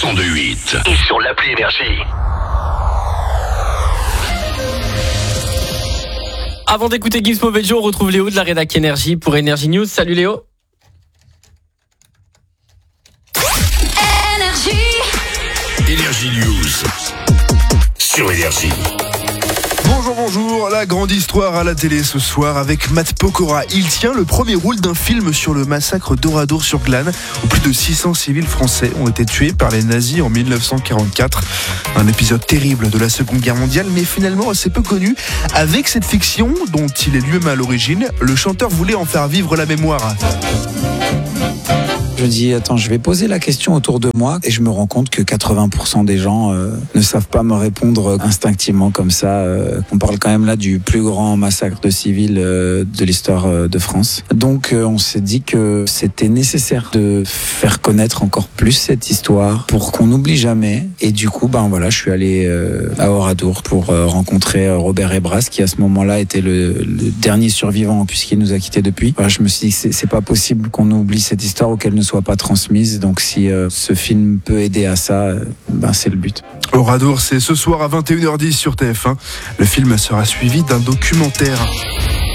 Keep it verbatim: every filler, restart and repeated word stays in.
cent deux virgule huit et sur l'appli Énergie. Avant d'écouter Gims Moveggio, on retrouve Léo de la rédac Énergie pour Énergie News. Salut Léo. Énergie News sur Énergie. Bonjour, bonjour, la grande histoire à la télé ce soir avec Matt Pokora. Il tient le premier rôle d'un film sur le massacre d'Oradour-sur-Glane, où plus de six cents civils français ont été tués par les nazis en dix-neuf cent quarante-quatre. Un épisode terrible de la Seconde Guerre mondiale, mais finalement assez peu connu. Avec cette fiction, dont il est lui-même à l'origine, le chanteur voulait en faire vivre la mémoire. Je dis, attends, je vais poser la question autour de moi et je me rends compte que quatre-vingts pour cent des gens euh, ne savent pas me répondre instinctivement comme ça. Euh, on parle quand même là du plus grand massacre de civils euh, de l'histoire euh, de France. Donc euh, on s'est dit que c'était nécessaire de faire connaître encore plus cette histoire pour qu'on n'oublie jamais. Et du coup, ben voilà, je suis allé euh, à Oradour pour euh, rencontrer Robert Ebras, qui à ce moment-là était le, le dernier survivant puisqu'il nous a quittés depuis. Voilà, je me suis dit que c'est, c'est pas possible qu'on oublie cette histoire ou qu'elle ne soit pas transmise, donc si euh, ce film peut aider à ça, euh, ben c'est le but. Oradour, c'est ce soir à vingt et une heures dix sur T F un. Le film sera suivi d'un documentaire.